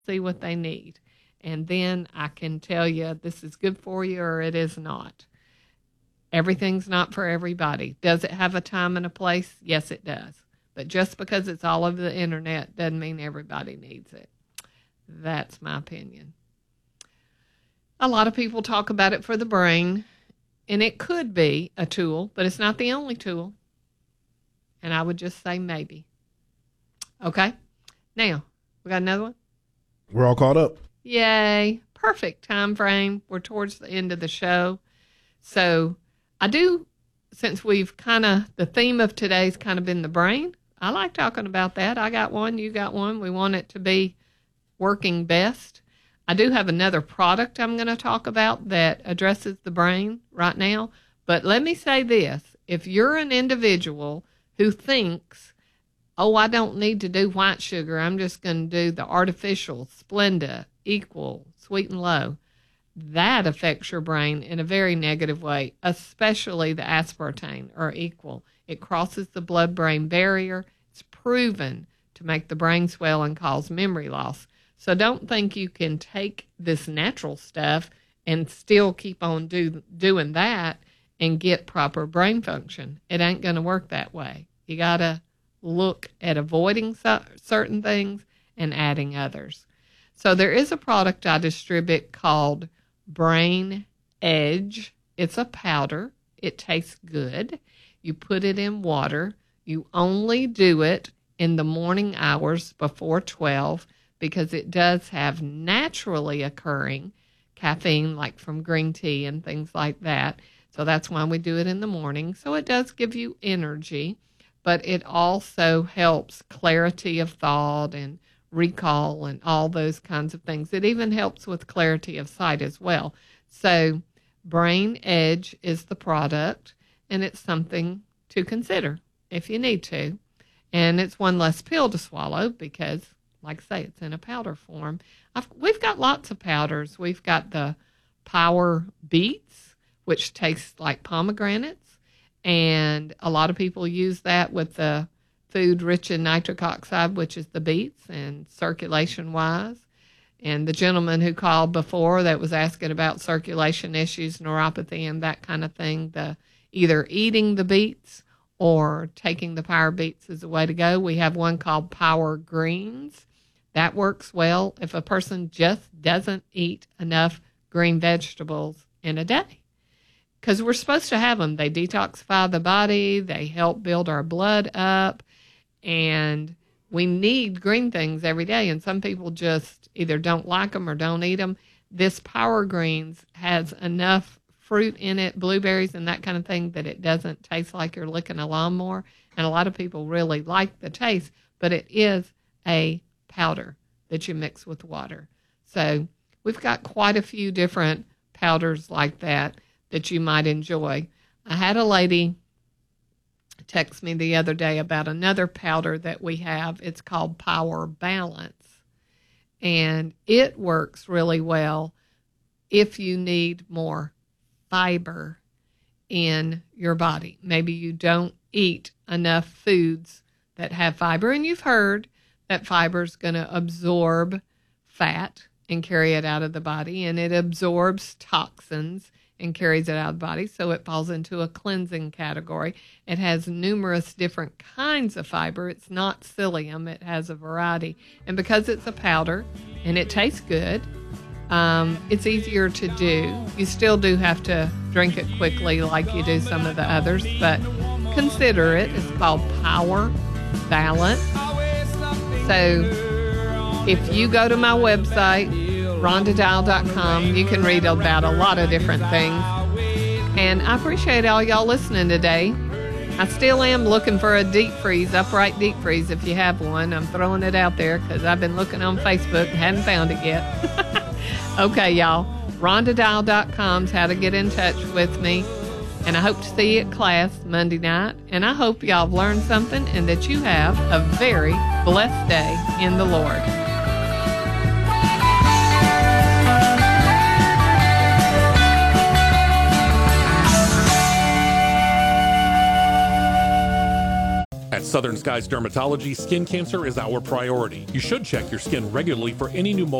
see what they need. And then I can tell you this is good for you or it is not. Everything's not for everybody. Does it have a time and a place? Yes, it does. But just because it's all over the internet doesn't mean everybody needs it. That's my opinion. A lot of people talk about it for the brain, and it could be a tool, but it's not the only tool. And I would just say maybe. Okay? Now, we got another one? We're all caught up. Yay. Perfect time frame. We're towards the end of the show. So I do, since we've the theme of today's kind of been the brain, I like talking about that. I got one, you got one. We want it to be working best. I do have another product I'm going to talk about that addresses the brain right now. But let me say this. If you're an individual who thinks, oh, I don't need to do white sugar, I'm just going to do the artificial, Splenda, Equal, Sweet and Low, that affects your brain in a very negative way, especially the aspartame or Equal. It crosses the blood-brain barrier. It's proven to make the brain swell and cause memory loss. So don't think you can take this natural stuff and still keep on doing that and get proper brain function. It ain't going to work that way. You got to look at avoiding certain things and adding others. So there is a product I distribute called Brain Edge. It's a powder. It tastes good. You put it in water. You only do it in the morning hours before 12 because it does have naturally occurring caffeine, like from green tea and things like that. So that's why we do it in the morning. So it does give you energy, but it also helps clarity of thought and recall and all those kinds of things. It even helps with clarity of sight as well. So Brain Edge is the product, and it's something to consider if you need to. And it's one less pill to swallow because, like I say, it's in a powder form. We've got lots of powders. We've got the Power Beets, which tastes like pomegranates, and a lot of people use that with the food rich in nitric oxide, which is the beets, and circulation-wise. And the gentleman who called before that was asking about circulation issues, neuropathy, and that kind of thing, either eating the beets or taking the Power Beets is the way to go. We have one called Power Greens. That works well if a person just doesn't eat enough green vegetables in a day. Because we're supposed to have them. They detoxify the body. They help build our blood up. And we need green things every day. And some people just either don't like them or don't eat them. This Power Greens has enough fruit in it, blueberries and that kind of thing, that it doesn't taste like you're licking a lawnmower. And a lot of people really like the taste, but it is a powder that you mix with water. So we've got quite a few different powders like that you might enjoy. I had a lady text me the other day about another powder that we have. It's called Power Balance, and it works really well if you need more fiber in your body. Maybe you don't eat enough foods that have fiber, and you've heard that fiber is going to absorb fat and carry it out of the body, and it absorbs toxins and carries it out of the body, so it falls into a cleansing category. It has numerous different kinds of fiber. It's not psyllium. It has a variety. And because it's a powder and it tastes good, it's easier to do. You still do have to drink it quickly like you do some of the others, but consider it. It's called Power Balance. So if you go to my website, rhondadial.com, you can read about a lot of different things. And I appreciate all y'all listening today. I still am looking for a deep freeze, upright deep freeze, if you have one. I'm throwing it out there because I've been looking on Facebook and hadn't found it yet. Okay, y'all. rhondadial.com is how to get in touch with me. And I hope to see you at class Monday night. And I hope y'all have learned something and that you have a very blessed day in the Lord. At At Southern Skies Dermatology, skin cancer is our priority. You should check your skin regularly for any new mold